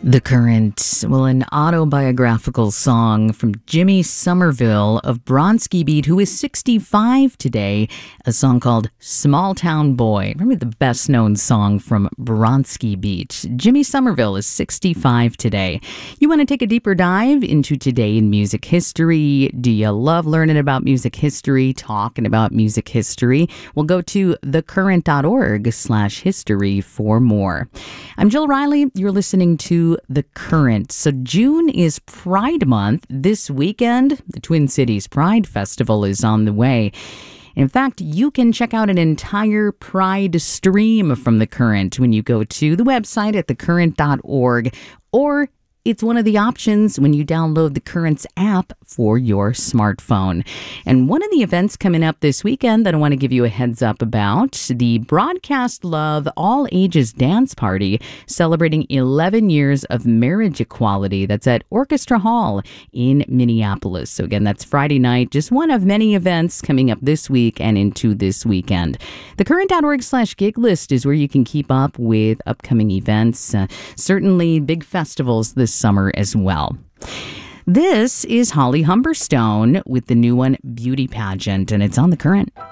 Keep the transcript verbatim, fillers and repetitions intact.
The Current, well, an autobiographical song from Jimmy Somerville of Bronski Beat, who is sixty-five today, a song called Small Town Boy. Remember the best known song from Bronski Beat. Jimmy Somerville is sixty-five today. You want to take a deeper dive into today in music history? Do you love learning about music history, talking about music history? Well, go to thecurrent.org slash history for more. I'm Jill Riley. You're listening to The Current. So June is Pride Month. This weekend, the Twin Cities Pride Festival is on the way. In fact, you can check out an entire Pride stream from The Current when you go to the website at the current dot org, or it's one of the options when you download the Current's app for your smartphone. And one of the events coming up this weekend that I want to give you a heads up about, the Broadcast Love All Ages Dance Party, celebrating eleven years of marriage equality. That's at Orchestra Hall in Minneapolis. So again, that's Friday night, just one of many events coming up this week and into this weekend. Thecurrent.org slash gig list is where you can keep up with upcoming events, uh, certainly big festivals this summer as well. This is Holly Humberstone with the new one, Beauty Pageant, and it's on The Current.